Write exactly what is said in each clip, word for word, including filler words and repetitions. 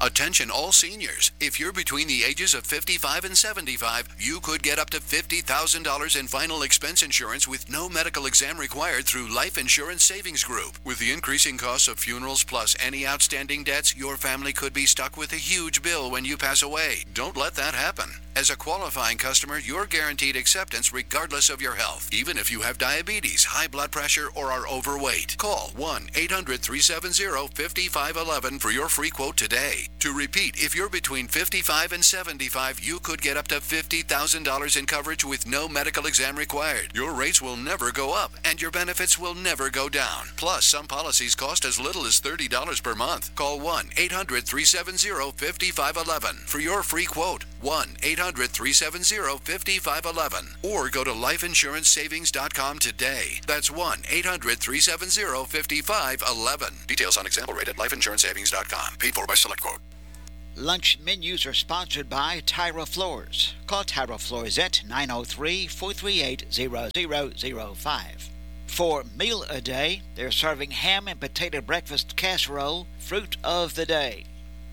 Attention all seniors. If you're between the ages of fifty-five and seventy-five, you could get up to fifty thousand dollars in final expense insurance with no medical exam required through Life Insurance Savings Group. With the increasing costs of funerals plus any outstanding debts, your family could be stuck with a huge bill when you pass away. Don't let that happen. As a qualifying customer, you're guaranteed acceptance regardless of your health, even if you have diabetes, high blood pressure, or are overweight. Call one eight hundred, three seven zero, five five one one for your free quote today. To repeat, if you're between fifty-five and seventy-five, you could get up to fifty thousand dollars in coverage with no medical exam required. Your rates will never go up, and your benefits will never go down. Plus, some policies cost as little as thirty dollars per month. Call one eight hundred, three seven zero, five five one one for your free quote. one eight hundred, three seven zero, five five one one. Or go to life insurance savings dot com today. That's one eight hundred, three seven zero, five five one one. Details on example rate at life insurance savings dot com. Paid for by Select Quote. Lunch menus are sponsored by Tyra Floors. Call Tyra Floors at nine oh three, four three eight, zero zero zero five. For Meal a Day, they're serving ham and potato breakfast casserole, fruit of the day.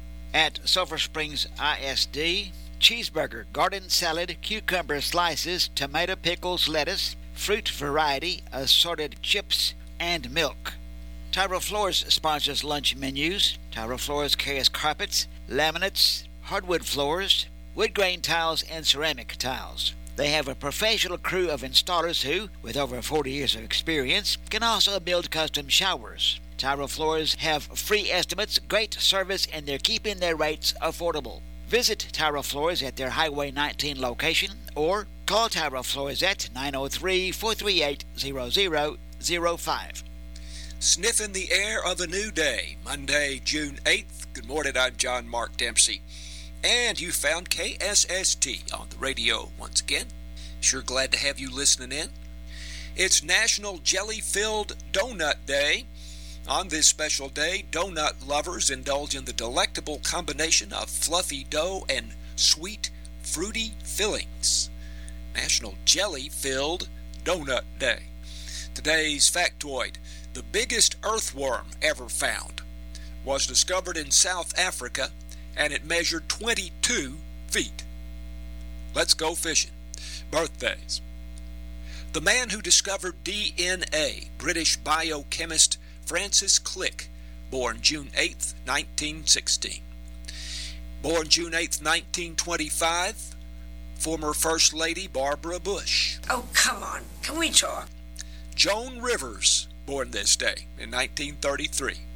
At Silver Springs I S D, cheeseburger, garden salad, cucumber slices, tomato pickles, lettuce, fruit variety, assorted chips, and milk. Tyra Floors sponsors lunch menus. Tyra Floors carries carpets, laminates, hardwood floors, wood grain tiles, and ceramic tiles. They have a professional crew of installers who, with over forty years of experience, can also build custom showers. Tyra Floors have free estimates, great service, and they're keeping their rates affordable. Visit Tyra Floors at their Highway nineteen location or call Tyra Floors at nine oh three, four three eight, zero zero zero five. Sniffing the air of a new day, Monday, June eighth. Good morning, I'm John Mark Dempsey. And you found K S S T on the radio once again. Sure glad to have you listening in. It's National Jelly-Filled Donut Day. On this special day, donut lovers indulge in the delectable combination of fluffy dough and sweet, fruity fillings. National Jelly-Filled Donut Day. Today's factoid: the biggest earthworm ever found was discovered in South Africa, and it measured twenty-two feet. Let's go fishing. Birthdays. The man who discovered D N A, British biochemist Francis Crick, born June eighth, nineteen sixteen. Born June eighth, nineteen twenty-five, former First Lady Barbara Bush. Oh, come on. Can we talk? Joan Rivers, born this day in nineteen thirty-three.